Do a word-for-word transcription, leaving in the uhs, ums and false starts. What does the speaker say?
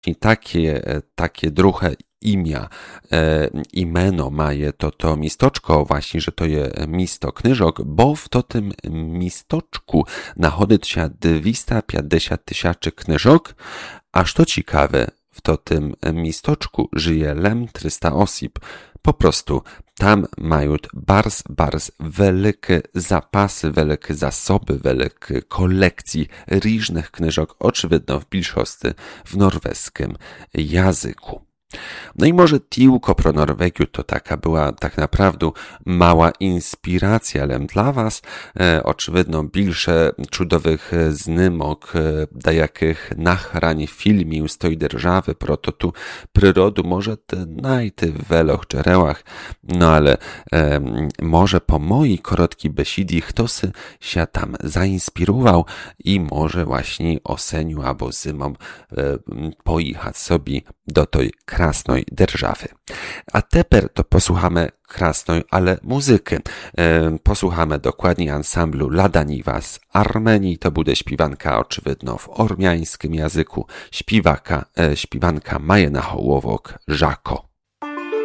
I takie, takie drugie imię, e, imeno maje to to mistoczko właśnie, że to je misto Knyżok, bo w to tym mistoczku nachodzi się dwieście pięćdziesiąt tysięcy knyżok, a co ciekawe, w to tym mistoczku żyje lem trzysta osób. Po prostu tam mają bardzo, bardzo wielkie zapasy, wielkie zasoby, wielkie kolekcji różnych knyżok, oczywiście w większości w norweskim języku. No i może tylko pro Norwegiu to taka była tak naprawdę mała inspiracja lem dla was. E, oczywiście bільше cudownych znimok, e, da jakich nachrań filmił z tej держаwy, proto tu przyrodu może te najty w weloch czerełach, no ale e, może po mojej krótkiej besidi ktoś się tam zainspirował i może właśnie oseniu albo zimą e, pojechać sobie do tej krasnej держаwy. A teper to posłuchamy krasnej, ale muzyki. E, posłuchamy dokładnie ansamblu Ladaniwa z Armenii. To będzie śpiewanka oczywiście w ormiańskim języku. Śpiewaka, e, śpiewanka Majena Hołowok Żako.